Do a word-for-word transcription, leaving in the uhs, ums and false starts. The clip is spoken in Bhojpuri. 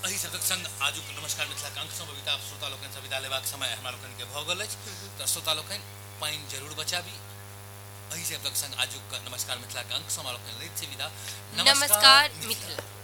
एहि सबक संग आजुक नमस्कार मिथिला के अंक सँ बबिता श्रोता लोकनि सँ विदा लेबाक समय हमरा लोकनि के भऽ गेल अछि। तऽ श्रोता लोकनि पानि जरूर बचाबी। एहि सबक संग आजुक नमस्कार मिथिला के अंक सँ हमरा लोकनि लैत छी विदा। नमस्कार मिथिला।